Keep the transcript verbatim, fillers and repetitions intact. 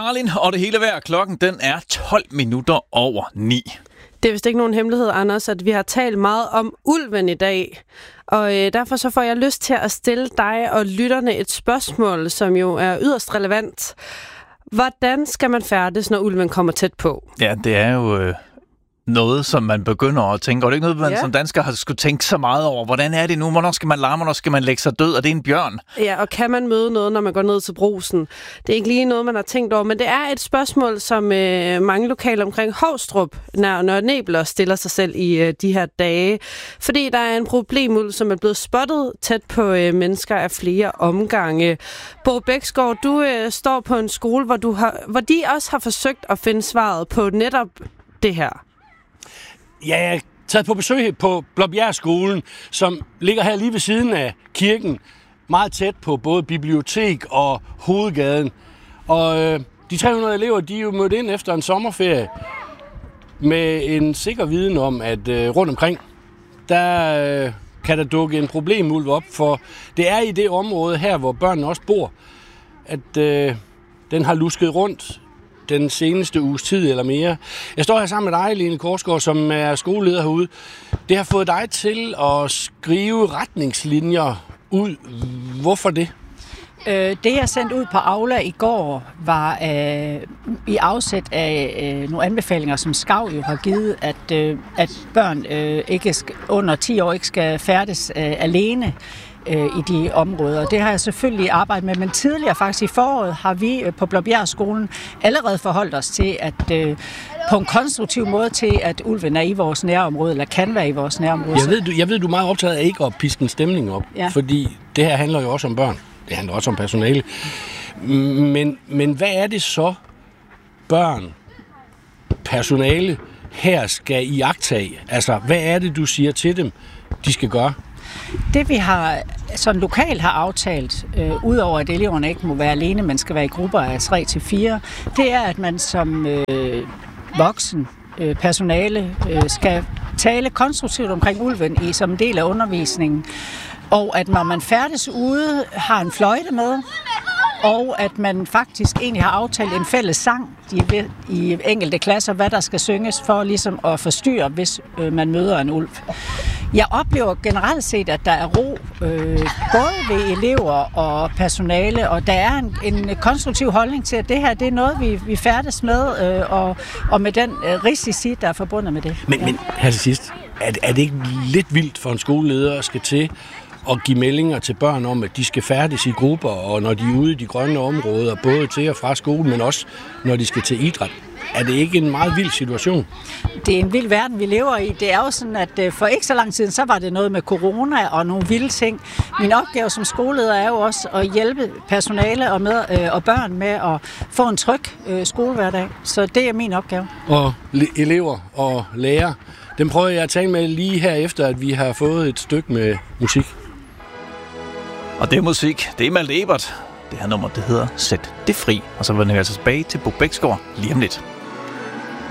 Marlin og det hele vejr. Klokken den er tolv minutter over ni. Det er vist ikke nogen hemmelighed, Anders, at vi har talt meget om ulven i dag. Og øh, derfor så får jeg lyst til at stille dig og lytterne et spørgsmål, som jo er yderst relevant. Hvordan skal man færdes, når ulven kommer tæt på? Ja, det er jo øh, noget, som man begynder at tænke. Og det er ikke noget, man ja. som dansker har skulle tænke så meget over. Hvordan er det nu? Hvornår skal man larme? Hvornår skal man lægge sig død? Og det er en bjørn. Ja, og kan man møde noget, når man går ned til Brugsen? Det er ikke lige noget, man har tænkt over. Men det er et spørgsmål, som øh, mange lokale omkring Hovstrup, når Nørre Nebel stiller sig selv i øh, de her dage. Fordi der er en problemulv, som er blevet spottet tæt på øh, mennesker af flere omgange. Bo Bæksgaard, du øh, står på en skole, hvor, du har, hvor de også har forsøgt at finde svaret på netop det her. Ja, jeg er taget på besøg på Blåbjergskolen, som ligger her lige ved siden af kirken, meget tæt på både bibliotek og hovedgaden. Og øh, de tre hundrede elever, de er jo mødt ind efter en sommerferie med en sikker viden om, at øh, rundt omkring, der øh, kan der dukke en problemulv op, for det er i det område her, hvor børnene også bor, at øh, den har lusket rundt den seneste uges tid eller mere. Jeg står her sammen med dig, Lene Korsgaard, som er skoleleder herude. Det har fået dig til at skrive retningslinjer ud. Hvorfor det? Øh, det, jeg sendte ud på Aula i går, var øh, i afsæt af øh, nogle anbefalinger, som Skav jo har givet, at, øh, at børn øh, ikke skal, under ti år ikke skal færdes øh, alene i de områder. Det har jeg selvfølgelig arbejdet med, men tidligere faktisk i foråret har vi på Blåbjergskolen allerede forholdt os til, at øh, på en konstruktiv måde til, at ulven er i vores nærområde, eller kan være i vores nærområde. Jeg ved, du, jeg ved, du er meget optaget af ikke at piske en stemning op, ja. Fordi det her handler jo også om børn. Det handler også om personale. Men, men hvad er det så, børn, personale her skal iagttage? Altså, hvad er det, du siger til dem, de skal gøre? Det vi har sådan lokalt har aftalt, øh, udover at eleverne ikke må være alene, men skal være i grupper af tre til fire, det er, at man som øh, voksen øh, personale øh, skal tale konstruktivt omkring ulven i som en del af undervisningen, og at når man færdes ude, har en fløjte med, og at man faktisk egentlig har aftalt en fælles sang i, i enkelte klasser, hvad der skal synges for ligesom at forstyrre, hvis øh, man møder en ulv. Jeg oplever generelt set, at der er ro, øh, både ved elever og personale, og der er en, en konstruktiv holdning til, at det her det er noget, vi, vi færdes med, øh, og, og med den øh, risici, der er forbundet med det. Men, ja. men her til sidst, er, er det ikke lidt vildt for en skoleleder at skal til at give meldinger til børn om, at de skal færdes i grupper, og når de er ude i de grønne områder, både til og fra skolen, men også når de skal til idræt? Er det ikke en meget vild situation? Det er en vild verden, vi lever i. Det er jo sådan, at for ikke så lang tid, så var det noget med corona og nogle vilde ting. Min opgave som skoleleder er jo også at hjælpe personale og, med, øh, og børn med at få en tryg øh, skolehverdag. Så det er min opgave. Og le- elever og lærere, dem prøver jeg at tale med lige her efter, at vi har fået et stykke med musik. Og det er musik. Det er Malte Ebert. Det her nummer, det hedder Sæt det fri. Og så vender vi altså tilbage til Bo Bæksgaard lige om lidt.